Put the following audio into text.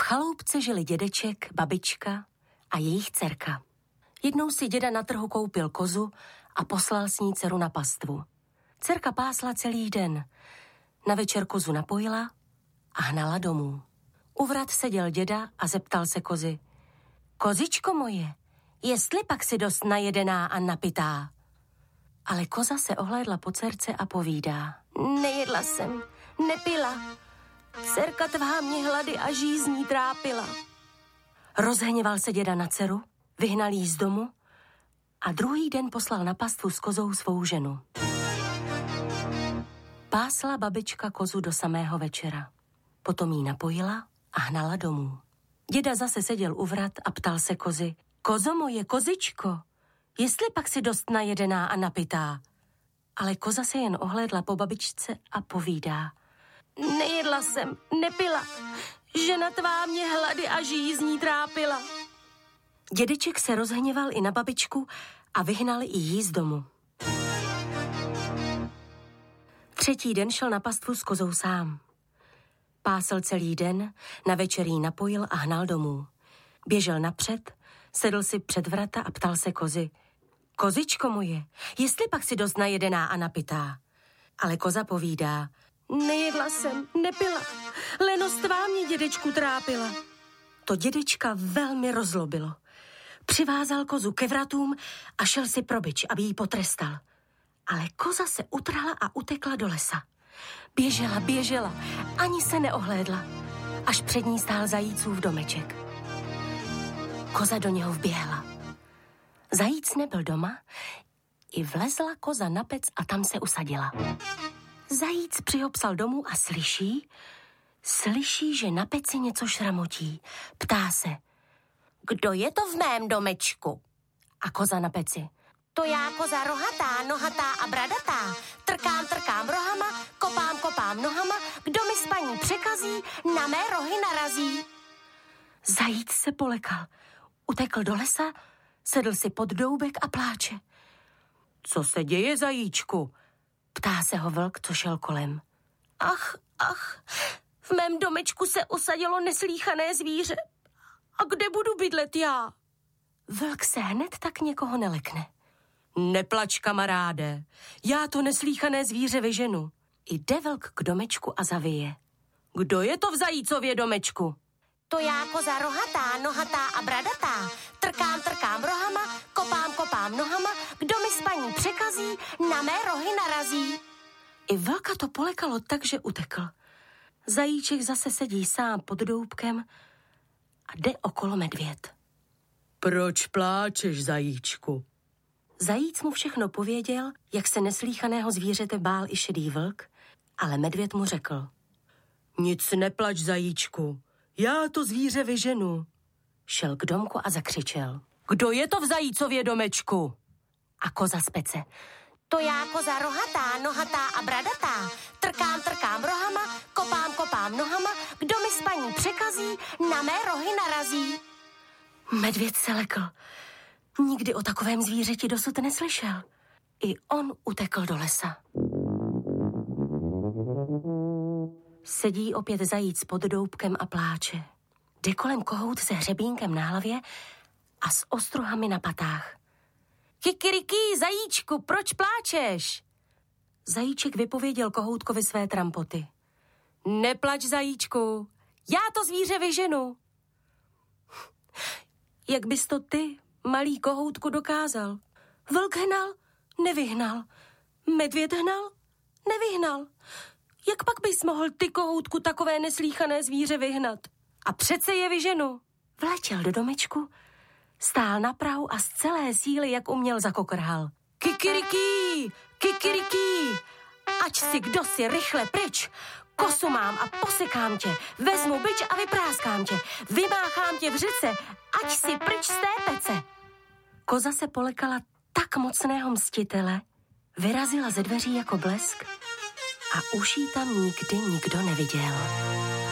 chaloupce žili dědeček, babička a jejich dcerka. Jednou si děda na trhu koupil kozu a poslal s ní dceru na pastvu. Dcerka pásla celý den. Na večer kozu napojila a hnala domů. U vrat seděl děda a zeptal se kozy. Kozičko moje, jestli pak si dost najedená a napitá? Ale koza se ohlédla po dcerce a povídá. Nejedla jsem, nepila. Dcerka tvá mě hlady a žízní trápila. Rozhněval se děda na dceru, vyhnal jí z domu a druhý den poslal na pastvu s kozou svou ženu. Pásla babička kozu do samého večera. Potom jí napojila a hnala domů. Děda zase seděl u vrat a ptal se kozy. Kozo moje, kozičko, jestli pak si dost najedená a napitá? Ale koza se jen ohlédla po babičce a povídá. Nejedla jsem, nepila. Žena tvá mě hlady a žízní trápila. Dědeček se rozhněval i na babičku a vyhnal i jí z domu. Třetí den šel na pastvu s kozou sám. Pásl celý den, na večer jí napojil a hnal domů. Běžel napřed, sedl si před vrata a ptal se kozy. Kozičko moje, jestli pak si dost najedená a napitá? Ale koza povídá. Nejedla jsem, nepila. Lenost tvá mě dědečku trápila. To dědečka velmi rozlobilo. Přivázal kozu ke vratům a šel si pro bič, aby jí potrestal. Ale koza se utrhla a utekla do lesa. Běžela, ani se neohlédla, až před ní stál zajícův domeček. Koza do něho vběhla. Zajíc nebyl doma, i vlezla koza na pec a tam se usadila. Zajíc přihopsal domů a slyší, že na peci něco šramotí. Ptá se, kdo je to v mém domečku? A koza na peci. To já koza rohatá, nohatá a bradatá. Trkám rohama, kopám nohama. Kdo mi spaní překazí, na mé rohy narazí. Zajíc se polekal. Utekl do lesa, sedl si pod doubek a pláče. Co se děje, zajíčku? Ptá se ho vlk, co šel kolem. Ach, v mém domečku se usadilo neslýchané zvíře. A kde budu bydlet já? Vlk se hned tak někoho nelekne. Neplač, kamaráde, já to neslýchané zvíře vyženu. Jde vlk k domečku a zavije. Kdo je to v zajícově domečku? To já koza rohatá, nohatá a bradatá. Trkám rohama, kopám nohama. Kdo mi spaní překazí, na mé rohy narazí. I vlka to polekalo tak, že utekl. Zajíček zase sedí sám pod doubkem a jde okolo medvěd. Proč pláčeš, zajíčku? Zajíc mu všechno pověděl, jak se neslýchaného zvířete bál i šedý vlk, ale medvěd mu řekl. Nic neplač, zajíčku, já to zvíře vyženu. Šel k domku a zakřičel. Kdo je to v zajícově domečku? A koza z pece. To já koza rohatá, nohatá a bradatá. Trkám rohama, kopám nohama. Kdo mi spaní překazí, na mé rohy narazí. Medvěd se lekl. Nikdy o takovém zvířeti dosud neslyšel. I on utekl do lesa. Sedí opět zajíc pod doubkem a pláče. Jde kolem kohout se hřebínkem na hlavě a s ostruhami na patách. Kikiriký, zajíčku, proč pláčeš? Zajíček vypověděl kohoutkovi své trampoty. Neplač, zajíčku, já to zvíře vyženu. Jak bys to ty, malý kohoutku, dokázal? Vlk hnal, nevyhnal. Medvěd hnal, nevyhnal. Jak pak bys mohl ty, kohoutku, takové neslýchané zvíře vyhnat? A přece je vyženu. Vletěl do domečku, stál na prahu a z celé síly, jak uměl, zakokrhal. Kikiriký, kikiriký, ať si kdo si rychle pryč. Kosu mám a posekám tě, vezmu bič a vypráskám tě, vymáchám tě v řece, ať si pryč z té pece. Koza se polekala tak mocného mstitele, vyrazila ze dveří jako blesk a už jí tam nikdy nikdo neviděl.